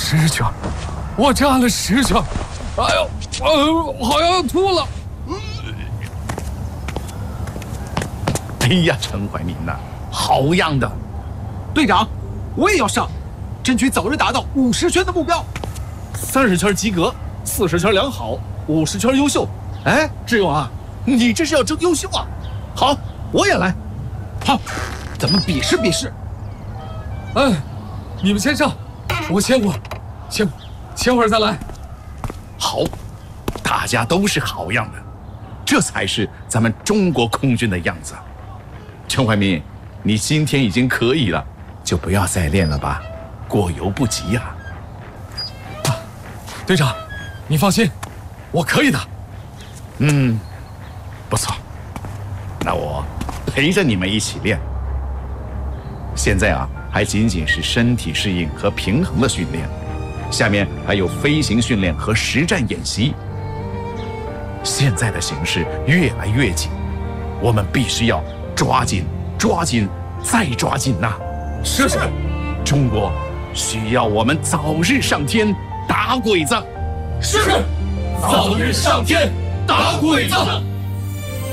10圈，我站了10圈，哎呦，好像要吐了。 哎呀，陈怀民呐，好样的！ 队长，我也要上，争取早日达到50圈的目标。 30圈及格，40圈良好，50圈优秀。哎，志勇啊，你这是要争优秀啊！好，我也来。 好，咱们比试比试。 你们先上，我歇会儿，歇会儿再来。 好，大家都是好样的，这才是咱们中国空军的样子。陈怀民，你今天已经可以了，就不要再练了吧，过犹不及呀。 队长，你放心，我可以的。 不错，那我陪着你们一起练。现在啊，还仅仅是身体适应和平衡的训练，下面还有飞行训练和实战演习。现在的形势越来越紧，我们必须要抓紧、抓紧再抓紧呐！ 是， 中国需要我们早日上天打鬼子。 是，早日上天打鬼子。